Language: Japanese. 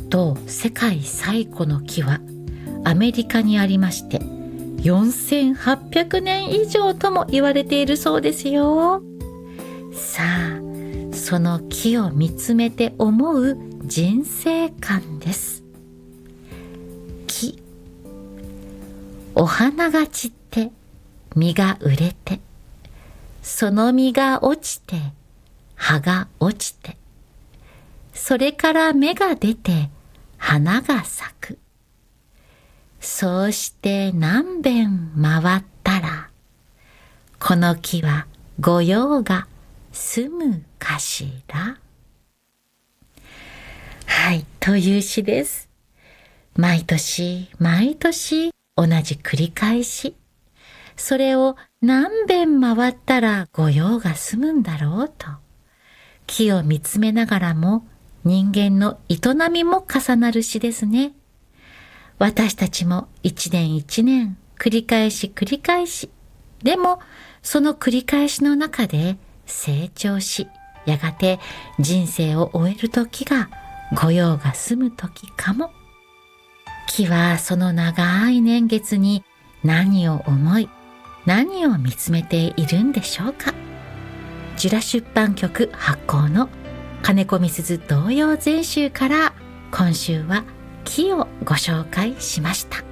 と世界最古の木はアメリカにありまして、4800年以上とも言われているそうですよ。さあ、その木を見つめて思う人生観です。木。お花が散って実が売れて、その実が落ちて葉が落ちて、それから芽が出て花が咲く。そうして何遍回ったら、この木は御用が済むかしら。はい、という詩です。毎年毎年同じ繰り返し。それを何遍回ったら御用が済むんだろうと。木を見つめながらも人間の営みも重なる詩ですね。私たちも一年一年繰り返し繰り返し。でもその繰り返しの中で成長し、やがて人生を終える時が御用が済む時かも。木はその長い年月に何を思い、何を見つめているんでしょうか。ジュラ出版局発行の金子みすず童謡全集から今週は木をご紹介しました。